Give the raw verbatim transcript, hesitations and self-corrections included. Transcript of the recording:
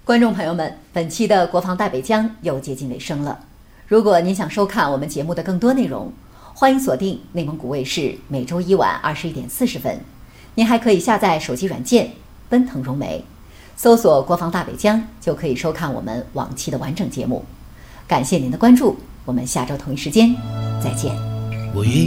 观众朋友们，本期的国防大北疆又接近尾声了。如果您想收看我们节目的更多内容，欢迎锁定内蒙古卫视每周一晚二十一点四十分。您还可以下载手机软件奔腾融媒，搜索国防大北疆就可以收看我们往期的完整节目。感谢您的关注，我们下周同一时间再见。 我